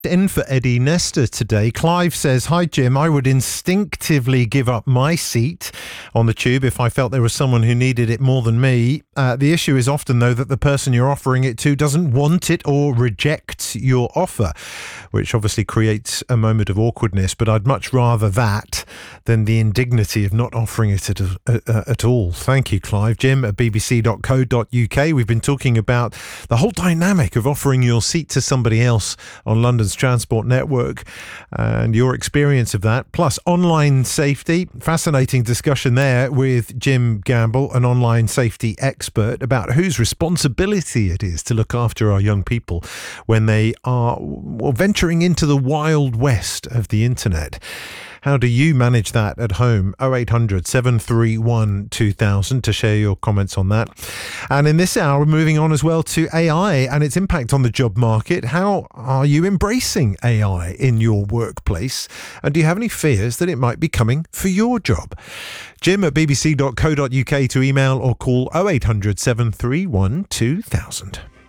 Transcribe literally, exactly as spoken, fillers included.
In for Eddie Nestor today. Clive says, "Hi Jim, I would instinctively give up my seat on the tube if I felt there was someone who needed it more than me. Uh, the issue is often, though, that the person you're offering it to doesn't want it or rejects your offer, which obviously creates a moment of awkwardness, but I'd much rather that than the indignity of not offering it at, uh, at all." Thank you, Clive. Jim at b b c dot co dot u k. We've been talking about the whole dynamic of offering your seat to somebody else on London's transport network and your experience of that, plus online safety. Fascinating discussion there with Jim Gamble, an online safety expert, about whose responsibility it is to look after our young people when they are well, venturing into the wild west of the internet. How do you manage that at home? oh eight hundred, seven three one, two thousand to share your comments on that. And in this hour, we're moving on as well to A I and its impact on the job market. How are you embracing A I in your workplace? And do you have any fears that it might be coming for your job? Jim at b b c dot co dot u k to email or call oh eight hundred, seven three one, two thousand.